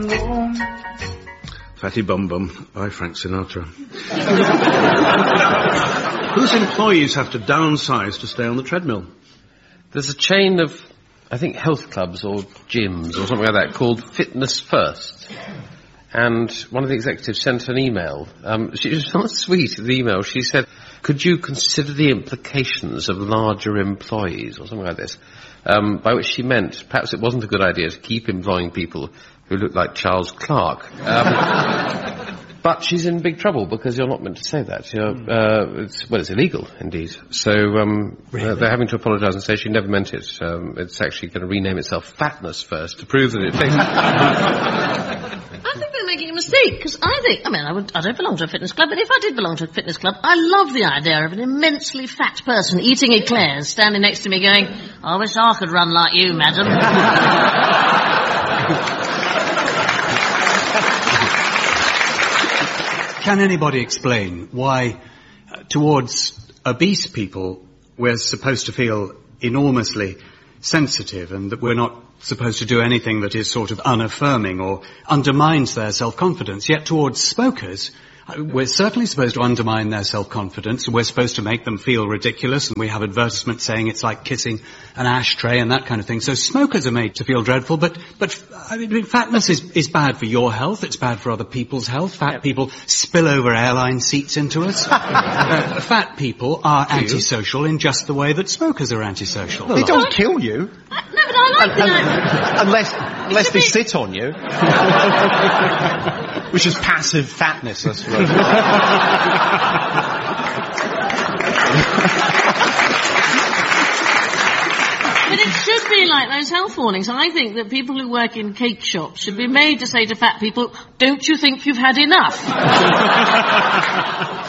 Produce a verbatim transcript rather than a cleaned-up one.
warm. Fatty Bum Bum by Frank Sinatra. Whose employees have to downsize to stay on the treadmill? There's a chain of, I think, health clubs or gyms or something like that called Fitness First. And one of the executives sent an email. Um, she was not sweet in the email. She said, could you consider the implications of larger employees or something like this? Um, by which she meant perhaps it wasn't a good idea to keep employing people who look like Charles Clarke. Um, but she's in big trouble because you're not meant to say that. You're, uh, it's, well, it's illegal, indeed. So um, really? uh, they're having to apologise and say she never meant it. Um, it's actually going to rename itself Fatness First to prove that it takes... I think they're making a mistake, because I think, I mean, I, would, I don't belong to a fitness club, but if I did belong to a fitness club, I love the idea of an immensely fat person eating eclairs, standing next to me going, I wish I could run like you, madam. Can anybody explain why, uh, towards obese people, we're supposed to feel enormously sensitive and that we're not supposed to do anything that is sort of unaffirming or undermines their self-confidence, yet towards smokers, we're certainly supposed to undermine their self-confidence, and we're supposed to make them feel ridiculous, and we have advertisements saying it's like kissing an ashtray and that kind of thing. So smokers are made to feel dreadful, but, but I mean, fatness is, is bad for your health, it's bad for other people's health. Fat yep. people spill over airline seats into us. uh, fat people are antisocial in just the way that smokers are antisocial. They don't kill you. Uh, no, but I like that. Unless, unless they sit on you. Which is passive fatness, I suppose. But it should be like those health warnings. I think that people who work in cake shops should be made to say to fat people, don't you think you've had enough?